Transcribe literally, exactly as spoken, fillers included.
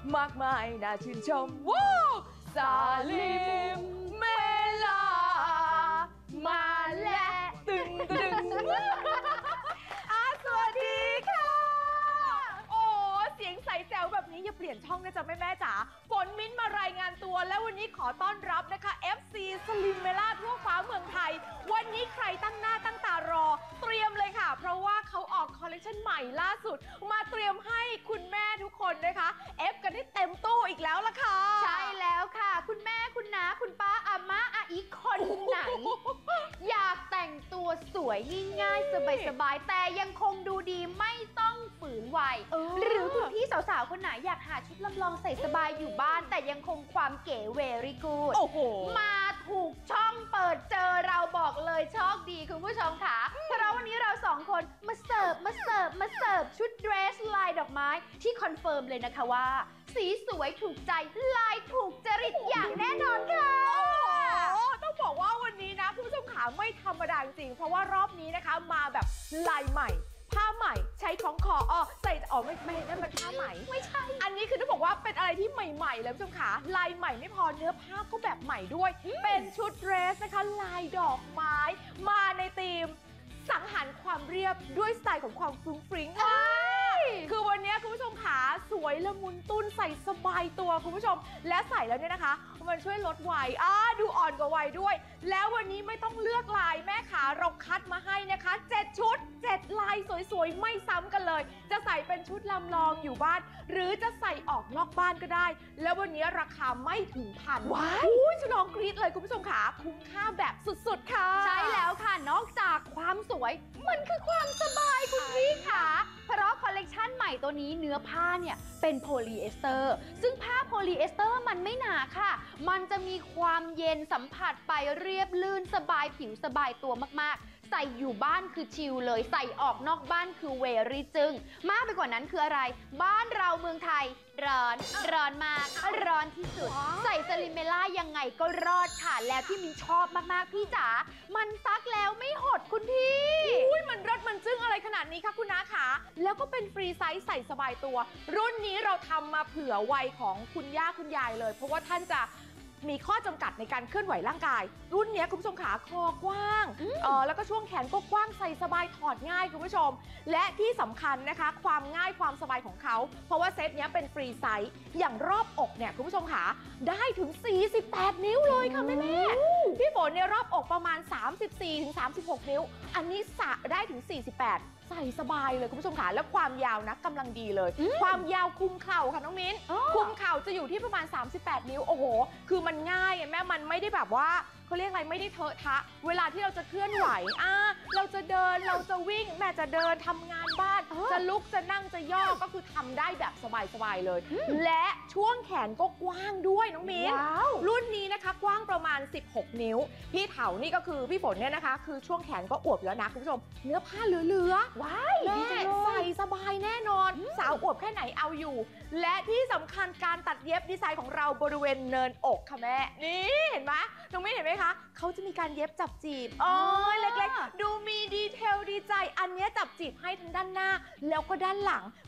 มากมายน่าชื่นชมว้าวซาลิมเมลามาและตึงตึงอาสวัสดีค่ะโอ้เสียงใสแจ๋วแบบนี้อย่าเปลี่ยนช่องนะจ๊ะแม่แม่จ๋าฝนมิ้นมารายงานตัวแล้ววันนี้ขอต้อนรับนะคะ เอฟ ซี สลิมเมล่าทั่วฟ้าเมืองไทยวันนี้ใครตั้งหน้าตั้งตารอเตรียมเลยค่ะเพราะว่าเขาออกคอลเลคชันใหม่ล่าสุดมาเตรียมให้คุณแม่ทุกคนนะคะเอฟกันได้เต็มตู้อีกแล้วล่ะค่ะใช่แล้วค่ะคุณแม่คุณน้าคุณป้าอาม่าอาอีคนไหน อยากแต่งตัวสวยง่ายๆสบายๆแต่ยังคงดูดีไม่ต้องฝืนวัยหรือคุณพี่สาวๆคนไหนอยากหาชุดลำลองใส่สบายอยู่บ้านแต่ยังคงความเก๋เวรี่กูดโอ้โหมาถูกช่องเปิดเจอเราบอกเลยโชคดีคุณผู้ชมค่ะเพราะวันนี้เราสองคนมาเสิร์ฟมาเสิร์ฟมาเสิร์ฟชุดเดรสลายดอกไม้ที่คอนเฟิร์มเลยนะคะว่าสีสวยถูกใจลายถูกจริตอย่างแน่นอนค่ะโอ้ต้องบอกว่าวันนี้นะคุณผู้ชมขาไม่ธรรมดาจริงเพราะว่ารอบนี้นะคะมาแบบลายใหม่ผ้าใหม่ใช้ของคออ๋อใส่อ๋อไม่ไม่นั่นมันผ้าใหม่ไม่ใช่อันนี้คือต้องบอกว่าเป็นอะไรที่ใหม่ๆเลยคุณผู้ชมขาลายใหม่ไม่พอเนื้อผ้าก็แบบใหม่ด้วยเป็นชุดเดรสนะคะลายดอกไม้มาในธีมสังหารความเรียบด้วยสไตล์ของความฟรุ้งฟริ้งคือวันนี้คุณผู้ชมขาสวยละมุนตุ้นใส่สบายตัวคุณผู้ชมและใส่แล้วเนี่ยนะคะมันช่วยลดวัยอ่าดูอ่อนกว่าวัยด้วยแล้ววันนี้ไม่ต้องเลือกลายแม่ขาเราคัดมาให้นะคะเจ็ดชุดเจ็ดลายสวยๆไม่ซ้ำกันเลยจะใส่เป็นชุดลำลองอยู่บ้านหรือจะใส่ออกนอกบ้านก็ได้แล้ววันนี้ราคาไม่ถึงพันว้ายอุ้ยฉลองกรี๊ดเลยคุณผู้ชมขาคุ้มค่าแบบสุดๆค่ะใช่แล้วค่ะนอกจากความสวยมันคือความสบายคุณพี่ค่ะเพราะคอลเลกชันใหม่ตัวนี้เนื้อผ้าเนี่ยเป็นโพลีเอสเตอร์ซึ่งผ้าโพลีเอสเตอร์มันไม่หนาค่ะมันจะมีความเย็นสัมผัสไปเรียบลื่นสบายผิวสบายตัวมากๆใส่อยู่บ้านคือชิลเลยใส่ออกนอกบ้านคือเวรี่จึงมากไปกว่านั้นคืออะไรบ้านเราเมืองไทยร้อนร้อนมากร้อนที่สุดใส่สลิมเมล่ายังไงก็รอดค่ะแล้วที่มินชอบมากๆพี่จ๋ามันซักแล้วไม่หดคุณพี่อุ้ยมันรสมันจึ้งอะไรขนาดนี้คะคุณน้าขาแล้วก็เป็นฟรีไซส์ใส่สบายตัวรุ่นนี้เราทำมาเผื่อวัยของคุณย่าคุณยายเลยเพราะว่าท่านจะมีข้อจำกัดในการเคลื่อนไหวร่างกายรุ่นนี้คุณผู้ชมขาคอกว้างเออแล้วก็ช่วงแขนก็กว้างใส่สบายถอดง่ายคุณผู้ชมและที่สำคัญนะคะความง่ายความสบายของเขาเพราะว่าเซตนี้เป็นฟรีไซส์อย่างรอบอกเนี่ยคุณผู้ชมขาได้ถึงสี่สิบแปดนิ้วเลยค่ะแม่แม่พี่ฝนเนี่ยรอบอกประมาณ สามสิบสี่ถึงสามสิบหก นิ้วอันนี้สะได้ถึงสี่สิบแปดใส่สบายเลยคุณผู้ชมค่ะแล้วความยาวนะกำลังดีเลยความยาวคุมเข่าค่ะน้องมิ้นคุมเข่าจะอยู่ที่ประมาณสามสิบแปดนิ้วโอ้โหคือมันง่ายแม่มันไม่ได้แบบว่าเขาเรียกอะไรไม่ได้เทอะทะเวลาที่เราจะเคลื่อนไหวอ่าเราจะเดินเราจะวิ่งแม่จะเดินทำงานบ้านจะลุกจะนั่งจะย่อก็คือทำได้แบบสบายๆเลยและช่วงแขนก็กว้างด้วยน้องมิ้นรุ่นนี้นะคะกว้างประมาณสิบหกนิ้วพี่เถานี่ก็คือพี่ฝนเนี่ยนะคะคือช่วงแขนก็อวบแล้วนะคุณผู้ชมเนื้อผ้าเหลือๆว้ายแม่ใส่สบายแน่นอนสาวอวบแค่ไหนเอาอยู่และที่สำคัญการตัดเย็บดีไซน์ของเราบริเวณเนินอกค่ะแม่นี่เห็นไหมน้องมิ้นเห็นไหมคะเขาจะมีการเย็บจับจีบอ๋อเล็กๆดูมีดีเทลดีใจอันนี้จับจีบให้ทั้งด้านหน้าแล้วก็ด้านหลัง